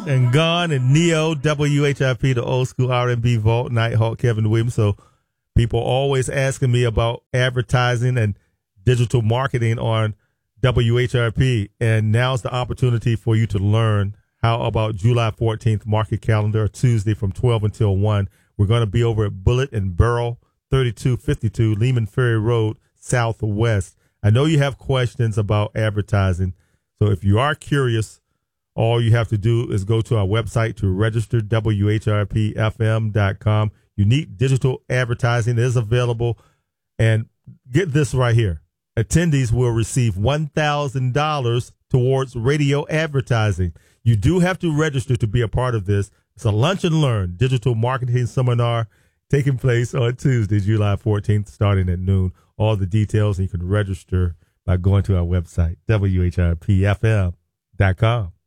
and Gone and Neo, WHIP, the old school R&B vault, Nighthawk, Kevin Williams. So people always asking me about advertising and digital marketing on WHIP. And now's the opportunity for you to learn how about July 14th market calendar, Tuesday from 12 until 1. We're going to be over at Bullet and Barrel, 3252 Lehman Ferry Road, Southwest. I know you have questions about advertising. So if you are curious, all you have to do is go to our website to register, WHRPFM.com. Unique digital advertising is available. And get this right here. Attendees will receive $1,000 towards radio advertising. You do have to register to be a part of this. It's a Lunch and Learn digital marketing seminar taking place on Tuesday, July 14th, starting at noon. All the details, and you can register by going to our website, WHRPFM.com.